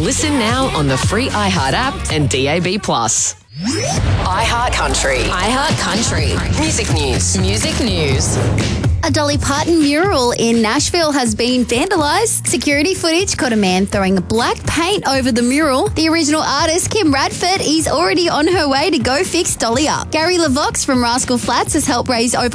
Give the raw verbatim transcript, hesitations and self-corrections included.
Listen now on the free iHeart app and D A B plus. iHeart Country. iHeart Country. Music news. Music news. A Dolly Parton mural in Nashville has been vandalised. Security footage caught a man throwing black paint over the mural. The original artist, Kim Radford, is already on her way to go fix Dolly up. Gary LaVox from Rascal Flatts has helped raise over